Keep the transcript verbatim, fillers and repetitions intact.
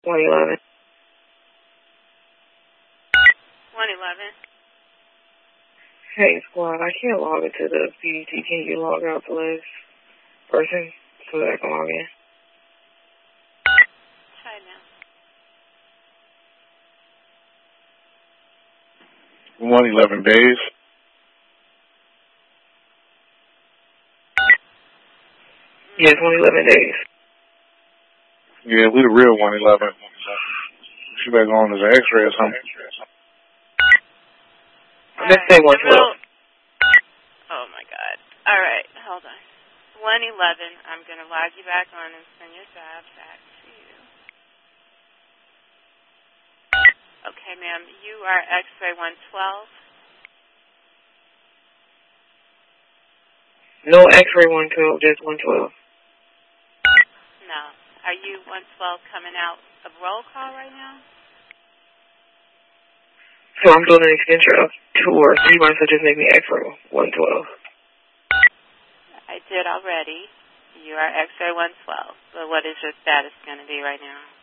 one eleven. one eleven. Hey, squad, I can't log into the P D T. Can you log out the last person so that I can log in? Try now. one eleven days. Yes, one eleven days. Yeah, we the real one eleven. She better go on as an X-ray or something. Let's say one twelve. Oh, my God. All right, hold on. one eleven, I'm going to log you back on and send your job back to you. Okay, ma'am, you are X-ray one twelve. No X-ray one twelve, just one twelve. No. Are you one twelve coming out of roll call right now? So I'm doing an extension of tour, so you might as well just make me X-ray one twelve. I did already. You are X-ray one twelve. So what is your status going to be right now?